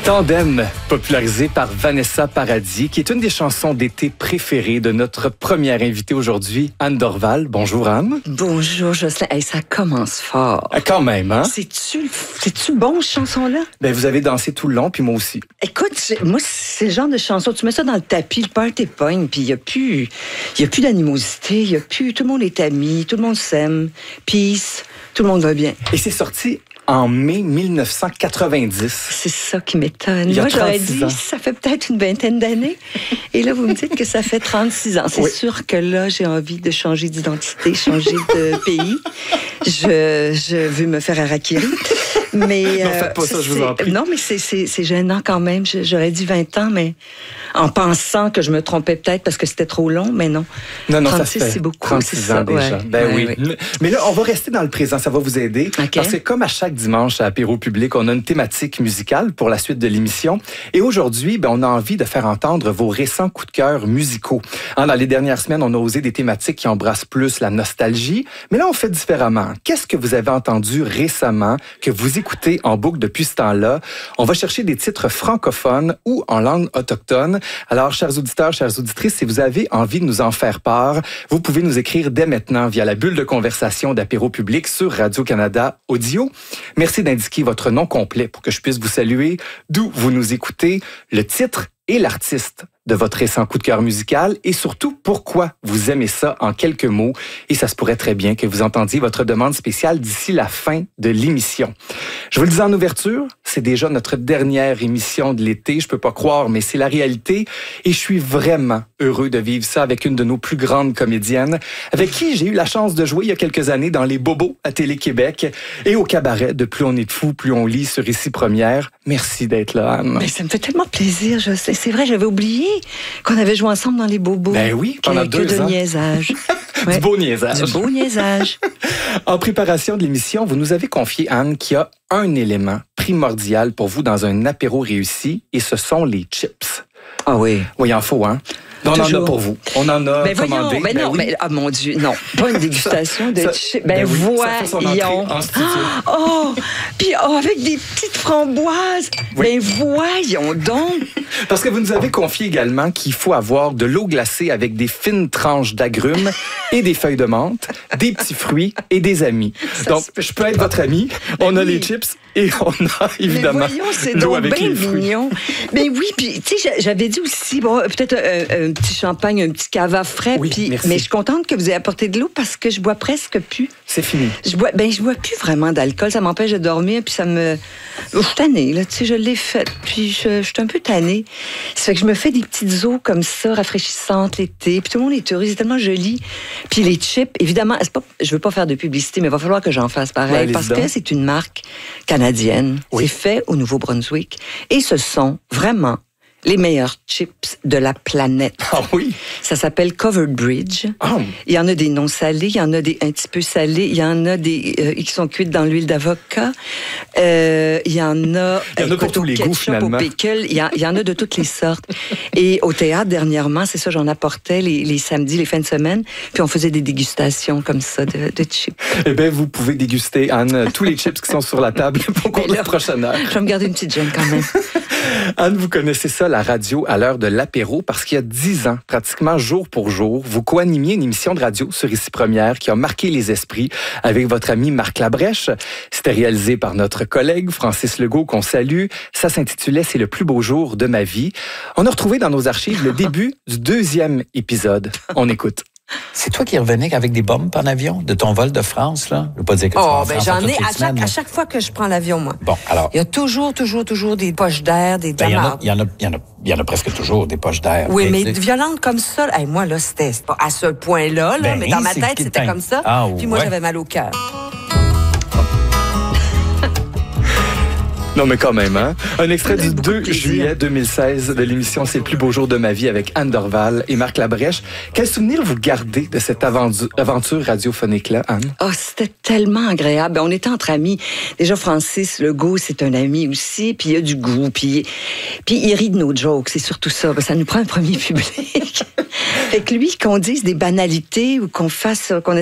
Tandem, popularisé par Vanessa Paradis, qui est une des chansons d'été préférées de notre première invitée aujourd'hui, Anne Dorval. Bonjour Anne. Bonjour Jocelyn. Hey, ça commence fort. Quand même, hein? C'est-tu bon, cette chanson-là? Ben, vous avez dansé tout le long, puis moi aussi. Écoute, moi, c'est le genre de chanson, tu mets ça dans le tapis, le party pogne, puis il n'y a plus d'animosité, tout le monde est ami, tout le monde s'aime, peace, tout le monde va bien. Et c'est sorti en mai 1990. C'est ça qui m'étonne. Moi, j'aurais dit, ça fait peut-être une vingtaine d'années. Et là, vous me dites que ça fait 36 ans. C'est sûr que là, j'ai envie de changer d'identité, changer de pays. Je veux me faire harakiri. Mais non, faites pas ça, je vous en prie. Non, mais c'est gênant quand même. J'aurais dit 20 ans, mais en pensant que je me trompais peut-être parce que c'était trop long, mais non. Non, 36, ça fait c'est beaucoup. 36 ans déjà. Ouais. Ben oui. Mais là, on va rester dans le présent, ça va vous aider. Okay. Parce que comme à chaque dimanche à Apéro Public, on a une thématique musicale pour la suite de l'émission. Et aujourd'hui, on a envie de faire entendre vos récents coups de cœur musicaux. Dans les dernières semaines, on a osé des thématiques qui embrassent plus la nostalgie. Mais là, on fait différemment. Qu'est-ce que vous avez entendu récemment, que vous écoutez en boucle depuis ce temps-là? On va chercher des titres francophones ou en langue autochtone. Alors, chers auditeurs, chères auditrices, si vous avez envie de nous en faire part, vous pouvez nous écrire dès maintenant via la bulle de conversation d'Apéro Public sur Radio-Canada Audio. Merci d'indiquer votre nom complet pour que je puisse vous saluer, d'où vous nous écoutez, le titre et l'artiste de votre récent coup de cœur musical et surtout pourquoi vous aimez ça en quelques mots. Et ça se pourrait très bien que vous entendiez votre demande spéciale d'ici la fin de l'émission. Je vous le disais en ouverture, c'est déjà notre dernière émission de l'été. Je peux pas croire, mais c'est la réalité. Et je suis vraiment heureux de vivre ça avec une de nos plus grandes comédiennes, avec qui j'ai eu la chance de jouer il y a quelques années dans Les Bobos à Télé-Québec et au cabaret de Plus on est de fou, plus on lit sur Ici Première. Merci d'être là, Anne. Mais ça me fait tellement plaisir, je sais. C'est vrai, j'avais oublié qu'on avait joué ensemble dans Les Bobos. Ben oui, pendant 2 ans. De niaisage. Du beau niaisage. Du beau niaisage. En préparation de l'émission, vous nous avez confié, Anne, qu'il y a un élément primordial pour vous dans un apéro réussi, et ce sont les chips. Ah oui. Oui, il en faut, hein? On en a pour vous. On en a commandé. Mon Dieu, non, pas une dégustation de chips. Voyons. Puis avec des petites framboises. Oui. Voyons donc. Parce que vous nous avez confié également qu'il faut avoir de l'eau glacée avec des fines tranches d'agrumes et des feuilles de menthe, des petits fruits et des amis. Donc, je peux être votre ami. On a les chips et on a évidemment l'eau avec les fruits. Mignon. Mais oui, puis tu sais, j'avais dit aussi, peut-être un petit champagne, un petit cava frais. Oui, merci. Mais je suis contente que vous ayez apporté de l'eau parce que je bois presque plus. C'est fini. Je bois plus vraiment d'alcool. Ça m'empêche de dormir, puis ça me... Je suis tannée, là, tu sais, je l'ai faite. Puis je suis un peu tannée. Ça fait que je me fais des petites eaux comme ça, rafraîchissantes l'été. Puis tout le monde est heureux, c'est tellement joli. Puis les chips, évidemment, je veux pas faire de publicité, mais il va falloir que j'en fasse pareil. Parce que c'est une marque canadienne. Oui. C'est fait au Nouveau-Brunswick. Et ce sont vraiment les meilleurs chips de la planète. Ah oui? Ça s'appelle Covered Bridge. Oh. Il y en a des non salés, il y en a des un petit peu salés, il y en a des qui sont cuites dans l'huile d'avocat. Il y en a pour tous les goûts, finalement. Au pickle, il y en a de toutes les sortes. Et au théâtre, dernièrement, c'est ça, j'en apportais les samedis, les fins de semaine, puis on faisait des dégustations comme ça de chips. Eh bien, vous pouvez déguster, Anne, tous les chips qui sont sur la table pour la prochaine heure. Je vais me garder une petite gêne quand même. Anne, vous connaissez ça, la radio à l'heure de l'apéro, parce qu'il y a 10 ans, pratiquement jour pour jour, vous co-animiez une émission de radio sur Ici Première qui a marqué les esprits avec votre ami Marc Labrèche. C'était réalisé par notre collègue Francis Legault, qu'on salue. Ça s'intitulait « C'est le plus beau jour de ma vie ». On a retrouvé dans nos archives le début du 2e épisode. On écoute. C'est toi qui revenais avec des bombes en avion de ton vol de France, là? Je veux pas dire que tu vas en France j'en ai à chaque fois que je prends l'avion, moi. Bon, alors. Il y a toujours des poches d'air, des damarres. Il y en a presque toujours des poches d'air. Oui, mais violentes comme ça. Moi, là, c'était pas à ce point-là, mais dans ma tête, c'était comme ça. Puis moi, j'avais mal au cœur. Non, mais quand même, hein? Un extrait du 2 juillet 2016 de l'émission C'est le plus beau jour de ma vie avec Anne Dorval et Marc Labrèche. Quel souvenir vous gardez de cette aventure radiophonique-là, Anne? C'était tellement agréable. On était entre amis. Déjà, Francis Legault, c'est un ami aussi, puis il a du goût, puis il rit de nos jokes. C'est surtout ça. Ça nous prend un premier public. Fait que lui, qu'on dise des banalités ou qu'on